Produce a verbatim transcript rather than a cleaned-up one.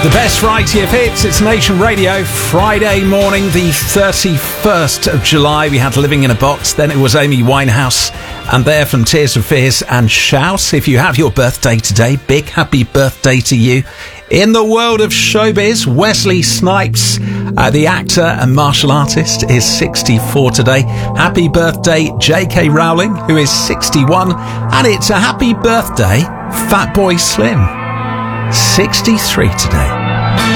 The best variety of hits. It's Nation Radio. Friday morning, the thirty-first of July. We had Living in a Box. Then it was Amy Winehouse. And there from Tears for Fears and Shout. If you have your birthday today, big happy birthday to you. In the world of showbiz, Wesley Snipes, uh, the actor and martial artist, is sixty-four today. Happy birthday, J K Rowling, who is sixty-one. And it's a happy birthday, Fatboy Slim, sixty-three today.